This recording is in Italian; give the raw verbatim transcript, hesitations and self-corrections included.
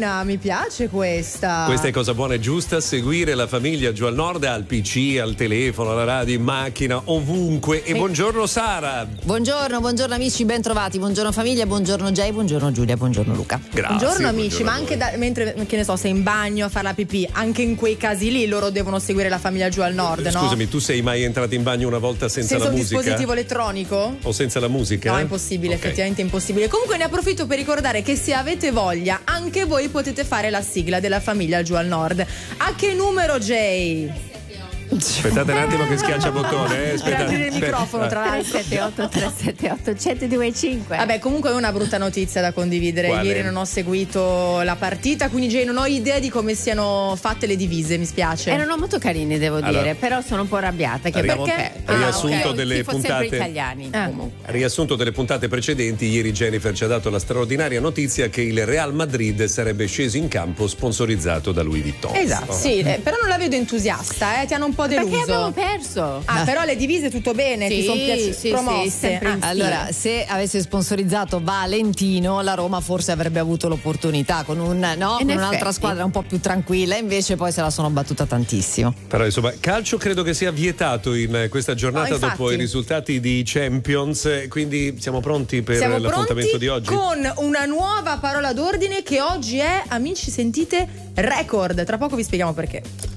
carina, mi piace questa. Questa è Cosa Buona e Giusta, seguire la famiglia giù al nord, al P C, al telefono, alla radio, in macchina, ovunque. E buongiorno Sara. Buongiorno, buongiorno amici, ben trovati. Buongiorno famiglia, buongiorno Jay, buongiorno Giulia, buongiorno Luca. Grazie. Buongiorno amici, buongiorno ma anche da, mentre, che ne so, sei in bagno a fare la pipì, anche in quei casi lì loro devono seguire la famiglia giù al nord, no? Scusami, tu sei mai entrato in bagno una volta senza, senza la un musica? dispositivo elettronico? O senza la musica? No, è impossibile, Okay. effettivamente impossibile. Comunque ne approfitto per ricordare che se avete voglia, anche voi potete fare la sigla della famiglia giù al nord. A che numero, Jay? Aspettate un attimo che schiaccia il bottone, eh. Aspettate. Prendi il microfono, tra tre l'altro. sette otto tre sette otto uno zero due cinque. Vabbè, comunque è una brutta notizia da condividere. Quale? Ieri non ho seguito la partita, quindi Jay non ho idea di come siano fatte le divise, mi spiace. Erano molto carini, devo Allora, dire, però sono un po' arrabbiata. Che Perché? perché? Riassunto Ah, ok. delle Tifo puntate. sempre italiani, Ah. comunque. Riassunto delle puntate precedenti, ieri Jennifer ci ha dato la straordinaria notizia che il Real Madrid sarebbe sceso in campo sponsorizzato da Louis Vuitton. Esatto, sì, eh, però non la vedo entusiasta, eh, ti hanno un po' deluso. Perché abbiamo perso? Ah, però le divise tutto bene, Sì, ti sono piaci- sì, promosse. sì, sempre in Ah, Allora, se avesse sponsorizzato Valentino, la Roma forse avrebbe avuto l'opportunità con, un, no? In con un'altra effetti. squadra un po' più tranquilla, invece poi se la sono battuta tantissimo. Però insomma, calcio credo che sia vietato in questa giornata No, infatti. dopo i risultati di Champions, quindi siamo pronti per Siamo l'appuntamento pronti di oggi? con una nuova parola d'ordine che oggi è, amici, sentite, record. Tra poco vi spieghiamo perché.